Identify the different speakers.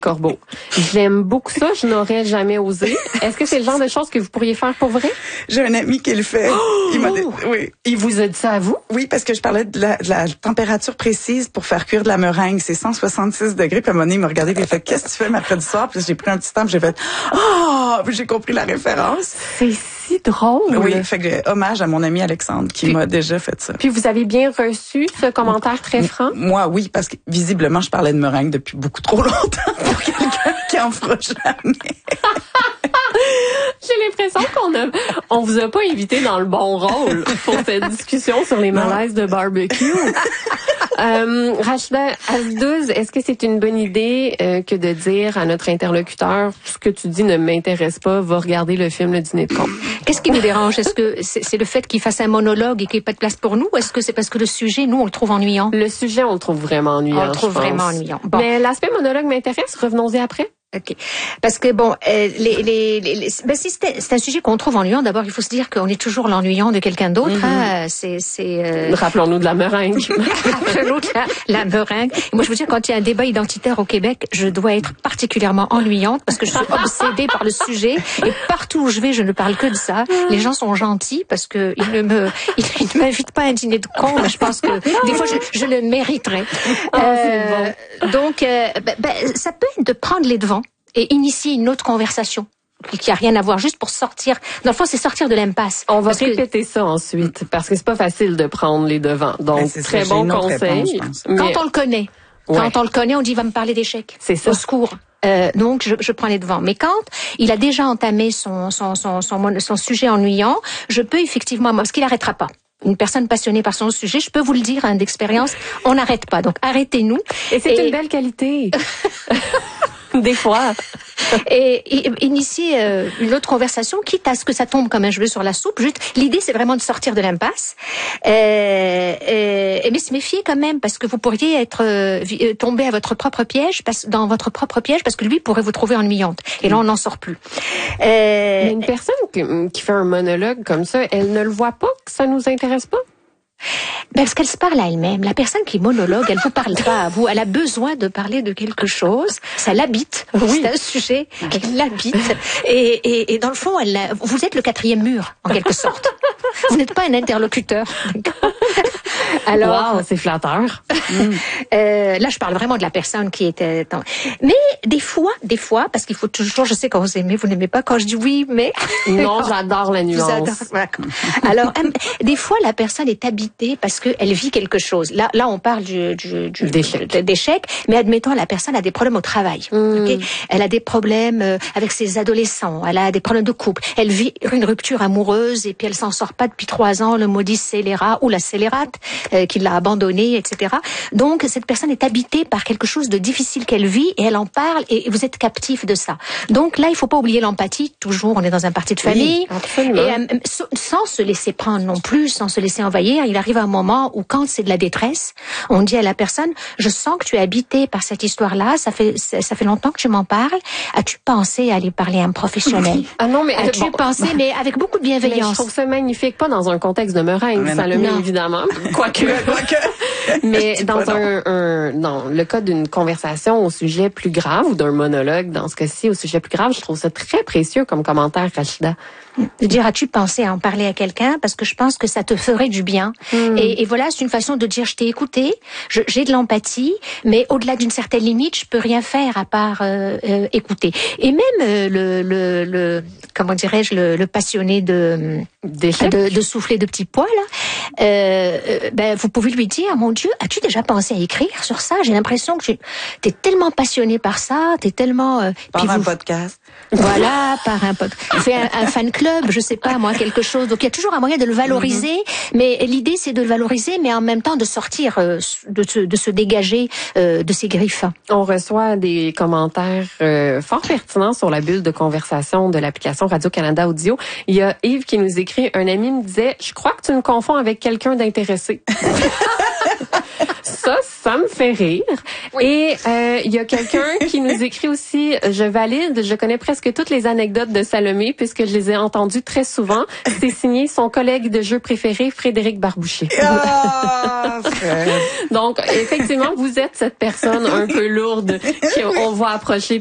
Speaker 1: Corbeau. J'aime beaucoup ça, je n'aurais jamais osé. Est-ce que c'est le genre de choses que vous pourriez faire pour vrai?
Speaker 2: J'ai un ami qui le fait.
Speaker 1: Oh!
Speaker 2: Oui.
Speaker 1: Il vous a dit ça à vous?
Speaker 2: Oui, parce que je parlais de la température précise pour faire cuire de la meringue. C'est 166 degrés. Puis à un moment donné, il m'a regardé et il a fait, qu'est-ce que tu fais le mercredi soir? Puis j'ai pris un petit temps, puis j'ai fait, puis j'ai compris la référence.
Speaker 1: C'est si drôle.
Speaker 2: Oui, fait que hommage à mon ami Alexandre qui m'a déjà fait ça.
Speaker 1: Puis vous avez bien reçu ce commentaire très franc?
Speaker 2: Moi, oui, parce que visiblement, je parlais de meringue depuis beaucoup trop longtemps pour quelqu'un qui en fera jamais.
Speaker 1: J'ai l'impression on vous a pas invité dans le bon rôle pour cette discussion sur les malaises de barbecue. Rachida Azdouz, est-ce que c'est une bonne idée que de dire à notre interlocuteur ce que tu dis ne m'intéresse pas, va regarder le film Le Dîner de con?
Speaker 3: Qu'est-ce qui nous dérange? Est-ce que c'est le fait qu'il fasse un monologue et qu'il n'y ait pas de place pour nous, ou est-ce que c'est parce que le sujet, nous, on le trouve ennuyant?
Speaker 1: Le sujet, on le trouve vraiment ennuyant.
Speaker 3: On le trouve vraiment ennuyant. Bon.
Speaker 1: Mais l'aspect monologue m'intéresse. Revenons-y après.
Speaker 3: OK. Parce que bon, si c'est un sujet qu'on trouve ennuyant, d'abord, il faut se dire qu'on est toujours l'ennuyant de quelqu'un d'autre.
Speaker 1: Rappelons-nous de la meringue.
Speaker 3: Rappelons-nous de la meringue. Et moi, je veux dire, quand il y a un débat identitaire au Québec, je dois être particulièrement ennuyante parce que je suis obsédée par le sujet et partout où je vais, je ne parle que de ça. Les gens sont gentils parce que ils ne m'invitent pas à un dîner de con, mais je pense que des fois, je le mériterais. Donc, ça peut être de prendre les devants et initier une autre conversation qui a rien à voir, juste pour sortir. Dans le fond, c'est sortir de l'impasse.
Speaker 1: On va répéter ça ensuite, parce que c'est pas facile de prendre les devants. Donc, très bon conseil.
Speaker 3: Quand on le connaît. Quand on le connaît, on dit, il va me parler d'échecs.
Speaker 1: C'est ça.
Speaker 3: Au secours. Donc, je prends les devants. Mais quand il a déjà entamé son sujet ennuyant, je peux effectivement, parce qu'il n'arrêtera pas. Une personne passionnée par son sujet, je peux vous le dire, d'expérience, on n'arrête pas. Donc, arrêtez-nous.
Speaker 1: Et c'est une belle qualité. Des fois.
Speaker 3: Et initier une autre conversation, quitte à ce que ça tombe comme un cheveu sur la soupe. Juste, l'idée, c'est vraiment de sortir de l'impasse. Mais se méfier quand même, parce que vous pourriez tomber à votre propre piège, dans votre propre piège, parce que lui pourrait vous trouver ennuyante. Et là, on n'en sort plus.
Speaker 1: Mais une personne qui fait un monologue comme ça, elle ne le voit pas que ça nous intéresse pas?
Speaker 3: Parce qu'elle se parle à elle-même. La personne qui monologue, elle vous parle pas à vous. Elle a besoin de parler de quelque chose. Ça l'habite. Oui. C'est un sujet qui l'habite. Et dans le fond, vous êtes le quatrième mur, en quelque sorte. Vous n'êtes pas un interlocuteur.
Speaker 1: Alors, wow, c'est flatteur.
Speaker 3: Là, je parle vraiment de la personne qui était. Mais des fois, parce qu'il faut toujours. Je sais quand vous aimez, vous n'aimez pas quand je dis oui, mais
Speaker 1: non, j'adore la nuance.
Speaker 3: Alors, des fois, la personne est habitée parce qu'elle vit quelque chose. Là, on parle d'échec, mais admettons, la personne a des problèmes au travail. Okay? Elle a des problèmes avec ses adolescents. Elle a des problèmes de couple. Elle vit une rupture amoureuse et puis elle s'en sort pas depuis 3 ans. Le maudit scélérat ou la scélérate qui l'a abandonnée, etc. Donc, cette personne est habitée par quelque chose de difficile qu'elle vit et elle en parle et vous êtes captif de ça. Donc là, il faut pas oublier l'empathie. Toujours, on est dans un parti de famille.
Speaker 1: Oui,
Speaker 3: et sans se laisser prendre non plus, sans se laisser envahir, il arrive un moment où quand c'est de la détresse, on dit à la personne, je sens que tu es habité par cette histoire-là, ça fait longtemps que tu m'en parles. As-tu pensé à aller parler à un professionnel?
Speaker 1: Ah non, mais
Speaker 3: as-tu pensé, mais avec beaucoup de bienveillance.
Speaker 1: Mais je trouve ça magnifique, pas dans un contexte de meringue, ça le met évidemment. Quoique. Mais dans dans le cas d'une conversation au sujet plus grave ou d'un monologue, dans ce cas-ci, au sujet plus grave, je trouve ça très précieux comme commentaire, Rachida.
Speaker 3: De dire, as-tu pensé à en parler à quelqu'un? Parce que je pense que ça te ferait du bien. Et voilà, c'est une façon de dire, je t'ai écouté, j'ai de l'empathie, mais au-delà d'une certaine limite, je peux rien faire à part écouter. Et même comment dirais-je, le passionné de souffler de petits pois, là, vous pouvez lui dire, mon Dieu, as-tu déjà pensé à écrire sur ça? J'ai l'impression que t'es tellement passionné par ça, t'es tellement...
Speaker 2: par un podcast.
Speaker 3: Voilà, par un podcast. Fait un fan club, je sais pas, moi, quelque chose. Donc, il y a toujours un moyen de le valoriser, mais l'idée, c'est de le valoriser, mais en même temps de sortir, de se dégager de ses griffes.
Speaker 1: On reçoit des commentaires fort pertinents sur la bulle de conversation de l'application Radio-Canada Audio. Il y a Yves qui nous écrit, un ami me disait, je crois que tu me confonds avec quelqu'un d'intéressé. Ça me fait rire. Oui. Et il y a quelqu'un qui nous écrit aussi, je valide, je connais presque toutes les anecdotes de Salomé puisque je les ai entendues très souvent. C'est signé son collègue de jeu préféré, Frédéric Barboucher. Donc, effectivement, vous êtes cette personne un peu lourde qu'on va approcher